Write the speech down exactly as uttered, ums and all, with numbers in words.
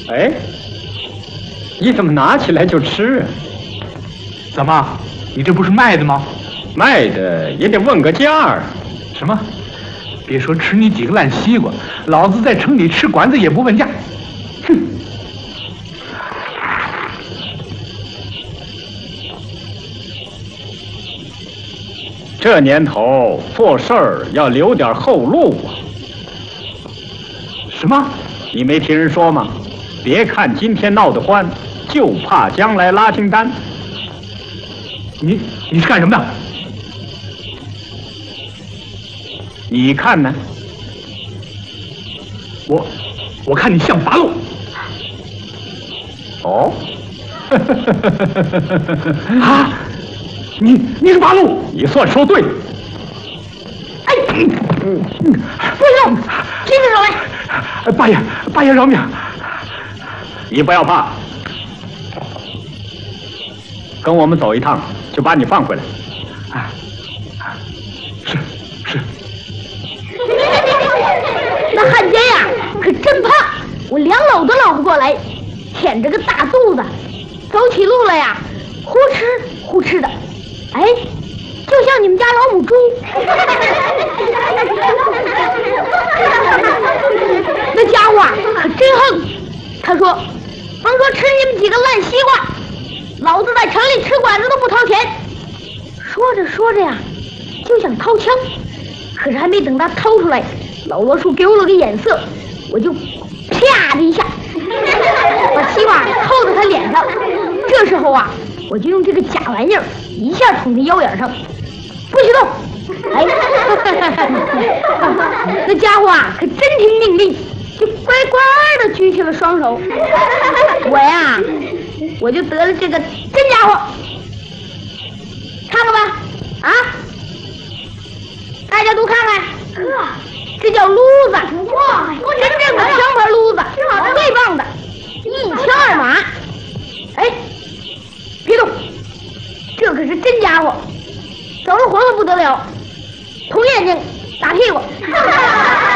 哎，你怎么拿起来就吃啊？ 怎么，你这不是卖的吗？ 卖的也得问个价儿。 什么？别说吃你几个烂西瓜，老子在城里吃馆子也不问价。哼！ 这年头做事儿要留点后路啊。 什么？ 你没听人说吗？别看今天闹得欢，就怕将来拉清单。 你你是干什么的？ 你看呢？ 我我看你像八路。 哦， 啊，你你是八路， 你算说对了。 哎，嗯，不用，接着手来。八爷，八爷饶命！ 你不要怕，跟我们走一趟，就把你放回来。 啊，是是。 那汉奸呀，可真怕！我两搂都搂不过来，舔着个大肚子，走起路来呀，呼哧呼哧的，哎，就像你们家老母猪。那家伙啊，可真横！他说：“甭说吃你们几个烂西瓜，老子在城里吃馆子都不掏钱。”说着说着呀，就想掏枪，可是还没等他掏出来，老罗叔给我了个眼色，我就啪的一下把西瓜扣在他脸上。这时候啊，我就用这个假玩意儿一下捅他腰眼上，不许动！哎，那家伙啊可真听命令，就乖乖的举起了双手。我呀，我就得了这个真家伙，看看吧，啊，大家都看看，呵，这叫撸子，哇，真正的枪牌撸子，最棒的，一枪二马。哎，别动，这可是真家伙，走着活的不得了，捅眼睛，打屁股。